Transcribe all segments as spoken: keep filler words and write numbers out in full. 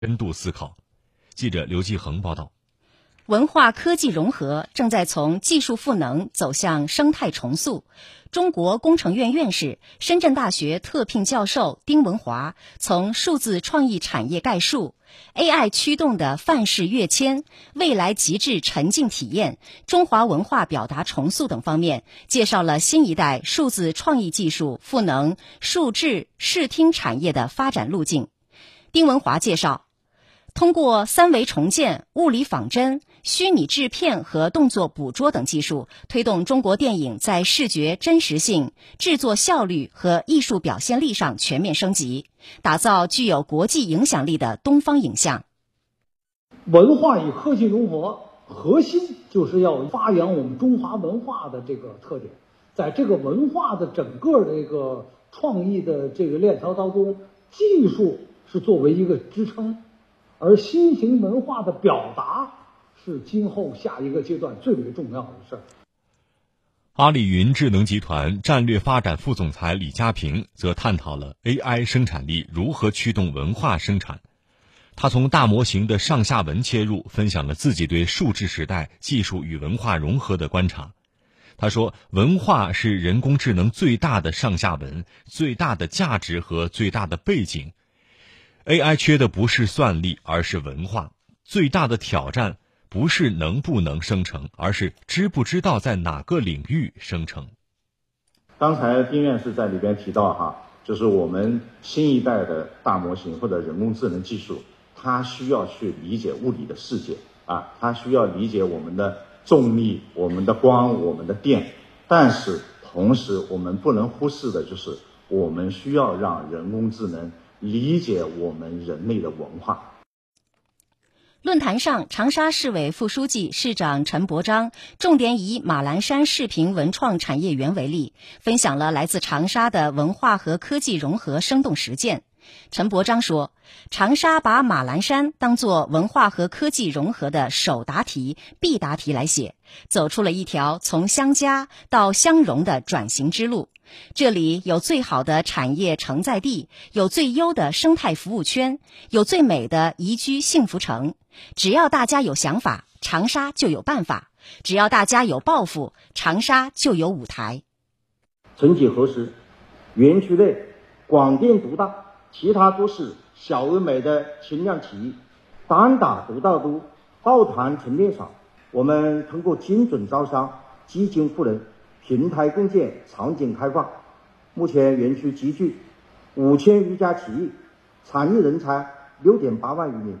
深度思考。记者刘继恒报道。 文化科技融合正在从技术赋能走向生态重塑。中国工程院院士、深圳大学特聘教授丁文华从数字创意产业概述、A I 驱动的范式跃迁、未来极致沉浸体验、中华文化表达重塑等方面，介绍了新一代数字创意技术赋能数智视听产业的发展路径。丁文华介绍，通过三维重建、物理仿真、虚拟制片和动作捕捉等技术，推动中国电影在视觉真实性、制作效率和艺术表现力上全面升级，打造具有国际影响力的东方影像。 文化与科技融合，核心就是要发扬我们中华文化的这个特点。在这个文化的整个这个创意的这个链条当中，技术是作为一个支撑，而新型文化的表达是今后下一个阶段最为重要的事儿。 阿里云智能集团战略发展副总裁李家平则探讨了 A I 生产力如何驱动文化生产。他从大模型的上下文切入，分享了自己对数字时代技术与文化融合的观察。他说，文化是人工智能最大的上下文、最大的价值和最大的背景。A I 缺的不是算力，而是文化。最大的挑战不是能不能生成，而是知不知道在哪个领域生成。 刚才丁院士在里边提到哈，就是我们新一代的大模型或者人工智能技术，它需要去理解物理的世界啊，它需要理解我们的重力、我们的光、我们的电，但是同时我们不能忽视的就是我们需要让人工智能理解我们人类的文化。 论坛上，长沙市委副书记、市长陈伯章重点以马栏山视频文创产业园为例，分享了来自长沙的文化和科技融合生动实践。陈伯章说，长沙把马栏山当作文化和科技融合的首答题、必答题来写，走出了一条从相加到相融的转型之路。这里有最好的产业承载地，有最优的生态服务圈，有最美的宜居幸福城。只要大家有想法，长沙就有办法；只要大家有抱负，长沙就有舞台。 曾几何时，园区内广电独大，其他都是小而美的轻量级，单打独斗多，抱团沉淀少。我们通过精准招商、基金赋能、平台共建、场景开放，目前园区集聚五千余家企业，产业人才六点八万余名。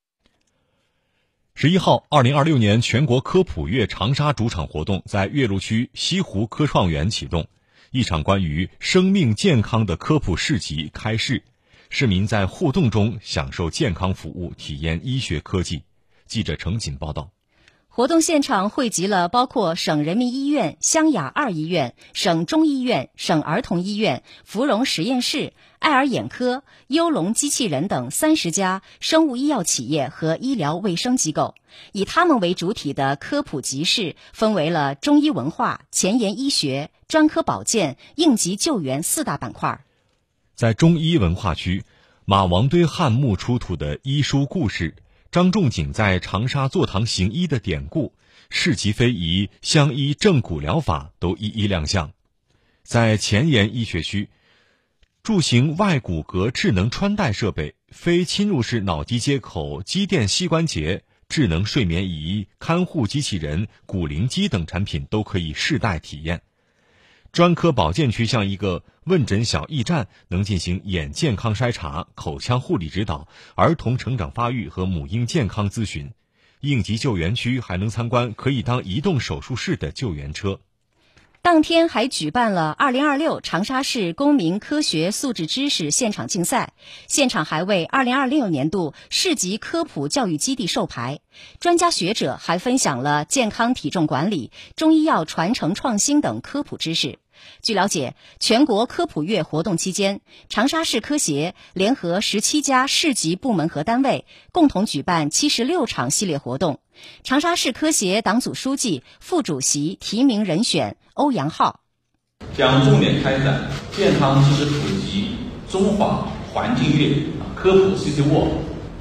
十一号，二零二六年全国科普月长沙主场活动在岳麓区西湖科创园启动，一场关于生命健康的科普市集开市，市民在互动中享受健康服务，体验医学科技。记者程锦报道。 活动现场汇集了包括省人民医院、湘雅二医院、省中医院、省儿童医院、芙蓉实验室、爱尔眼科、优龙机器人等三十家生物医药企业和医疗卫生机构，以他们为主体的科普集市分为了中医文化、前沿医学、专科保健、应急救援四大板块。 在中医文化区，马王堆汉墓出土的医书故事，张仲景在长沙坐堂行医的典故，市集非遗、乡医正骨疗法都一一亮相。在前沿医学区，助行外骨骼智能穿戴设备、非侵入式脑机接口、肌电膝关节、智能睡眠仪、看护机器人、骨龄机等产品都可以试戴体验。专科保健区像一个问诊小驿站，能进行眼健康筛查、口腔护理指导、儿童成长发育和母婴健康咨询。应急救援区还能参观可以当移动手术室的救援车。 当天还举办了二零二六长沙市公民科学素质知识现场竞赛，现场还为二零二六年度市级科普教育基地授牌。专家学者还分享了健康体重管理、中医药传承创新等科普知识。据了解，全国科普月活动期间，长沙市科协联合十七家市级部门和单位，共同举办七十六场系列活动。长沙市科协党组书记、副主席提名人选欧阳浩将重点开展健康知识普及、中华环境月、科普 C C Walk、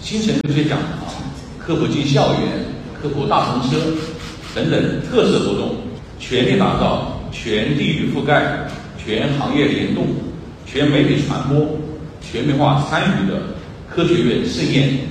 新城科学讲堂、科普进校园、科普大篷车等等特色活动，全面打造全地域覆盖、全行业联动、全媒体传播、全面化参与的科学院盛宴。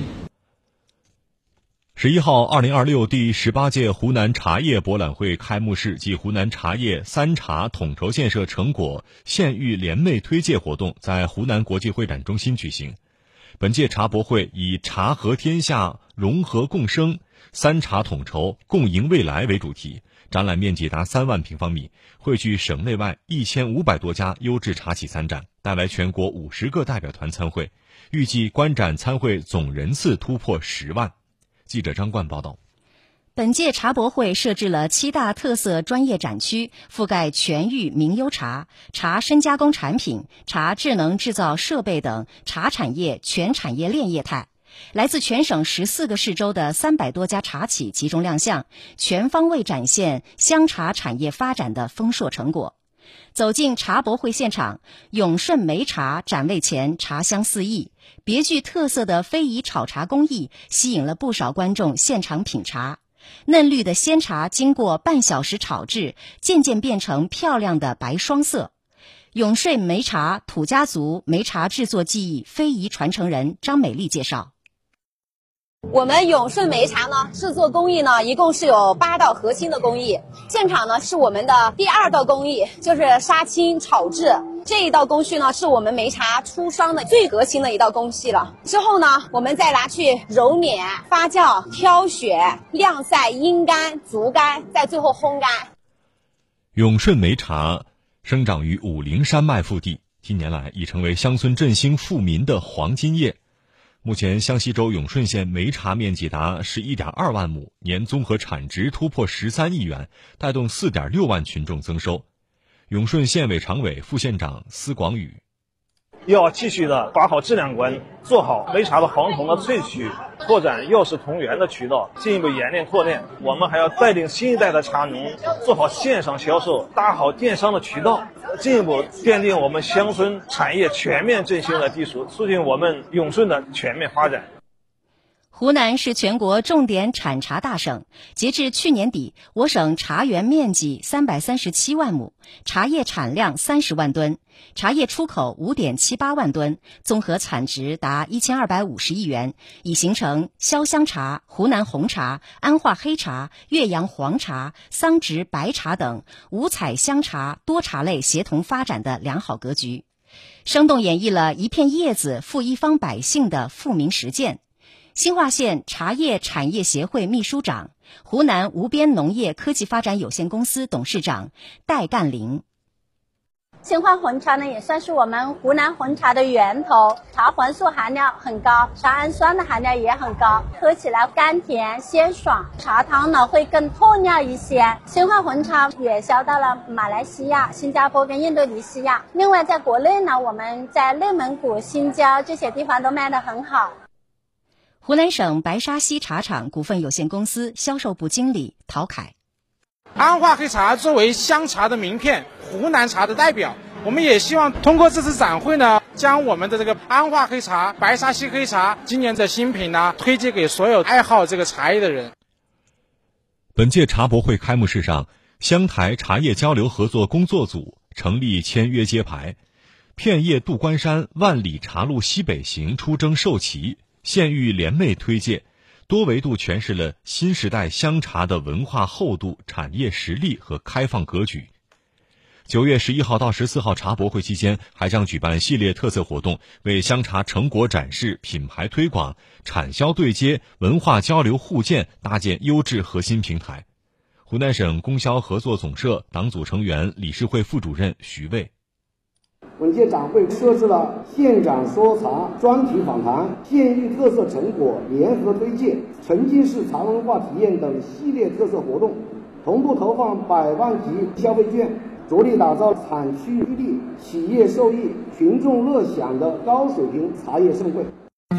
十一号，二零二六第十八届湖南茶叶博览会开幕式暨湖南茶叶三茶统筹建设成果县域联袂推介活动在湖南国际会展中心举行。本届茶博会以茶和天下融合共生、三茶统筹共赢未来为主题，展览面积达三万平方米，汇聚省内外一千五百多家优质茶企参展，带来全国五十个代表团参会，预计观展参会总人次突破十万。记者张冠报道。 本届茶博会设置了七大特色专业展区，覆盖全域名优茶、茶深加工产品、茶智能制造设备等茶产业全产业链业态。来自全省十四个市州的三百多家茶企集中亮相，全方位展现香茶产业发展的丰硕成果。走进茶博会现场，永顺梅茶展位前茶香四溢，别具特色的非遗炒茶工艺吸引了不少观众现场品茶。嫩绿的鲜茶经过半小时炒制，渐渐变成漂亮的白双色。永顺梅茶土家族梅茶制作技艺非遗传承人张美丽介绍。 我们永顺梅茶呢，制作工艺呢，一共是有八道核心的工艺。现场呢是我们的第二道工艺，就是杀青炒制。这一道工序呢，是我们梅茶出商的最核心的一道工序了。之后呢，我们再拿去揉捻、发酵、挑选、晾晒、阴干、足干，再最后烘干。 永顺梅茶生长于武陵山脉腹地，近年来已成为乡村振兴富民的黄金叶。目前湘西州永顺县梅茶面积达 十一点二万亩，年综合产值突破十三亿元，带动 四点六万群众增收。永顺县委常委、副县长司广宇： 要继续的把好质量关，做好梅茶的黄酮的萃取，拓展药食同源的渠道，进一步演练拓练。我们还要带领新一代的茶农做好线上销售，搭好电商的渠道，进一步奠定我们乡村产业全面振兴的基础，促进我们永顺的全面发展。 湖南是全国重点产茶大省，截至去年底，我省茶园面积三百三十七万亩，茶叶产量三十万吨，茶叶出口 五点七八万吨，综合产值达一千二百五十亿元，已形成潇湘茶、湖南红茶、安化黑茶、岳阳黄茶、桑植白茶等五彩香茶多茶类协同发展的良好格局，生动演绎了一片叶子富一方百姓的富民实践。兴化县茶叶产业协会秘书长、湖南无边农业科技发展有限公司董事长戴干林： 兴化红茶呢，也算是我们湖南红茶的源头，茶黄素含量很高，茶氨酸的含量也很高，喝起来甘甜鲜爽，茶汤呢会更透亮一些。兴化红茶也销到了马来西亚、新加坡跟印度尼西亚。另外在国内呢，我们在内蒙古、新疆这些地方都卖得很好。 湖南省白沙溪茶厂股份有限公司销售部经理陶凯： 安化黑茶作为湘茶的名片，湖南茶的代表，我们也希望通过这次展会呢，将我们的这个安化黑茶、白沙溪黑茶今年的新品呢，推荐给所有爱好这个茶叶的人。 本届茶博会开幕式上，湘台茶叶交流合作工作组成立签约揭牌，片叶渡关山万里茶路西北行出征授旗，县域联袂推介，多维度诠释了新时代湘茶的文化厚度、产业实力和开放格局。九月十一号到十四号茶博会期间，还将举办系列特色活动，为湘茶成果展示、品牌推广、产销对接、文化交流互鉴搭建优质核心平台。湖南省供销合作总社党组成员、理事会副主任徐卫： 本届展会设置了现展说茶、专题访谈、县域特色成果联合推介、沉浸式茶文化体验等系列特色活动，同步投放百万级消费券，着力打造产区居地、企业受益、群众乐享的高水平茶叶盛会。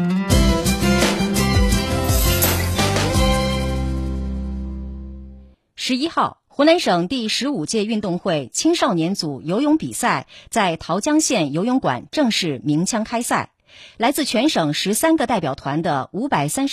十一号，湖南省第十五届运动会青少年组游泳比赛在桃江县游泳馆正式鸣枪开赛。 来自全省十三个代表团的五百三十